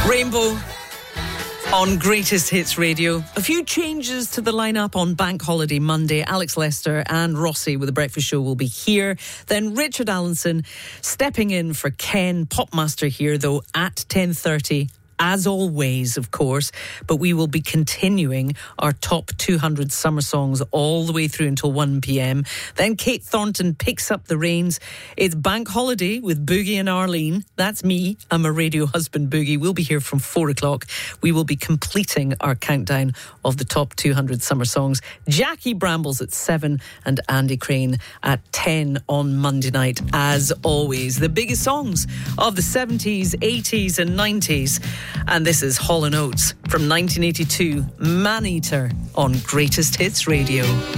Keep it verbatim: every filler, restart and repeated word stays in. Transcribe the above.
Rainbow on Greatest Hits Radio. A few changes to the lineup on Bank Holiday Monday. Alex Lester and Rossi with The Breakfast Show will be here. Then Richard Allenson stepping in for Ken. Popmaster here, though, at ten thirty. As always, of course, but we will be continuing our top two hundred summer songs all the way through until one p.m. Then Kate Thornton picks up the reins. It's Bank Holiday with Boogie and Arlene. That's me. I'm a radio husband, Boogie. We'll be here from four o'clock. We will be completing our countdown of the top two hundred summer songs. Jackie Brambles at seven and Andy Crane at ten on Monday night. As always, the biggest songs of the seventies, eighties and nineties. And this is Hall and Oates from nineteen eighty-two, Man Eater on Greatest Hits Radio.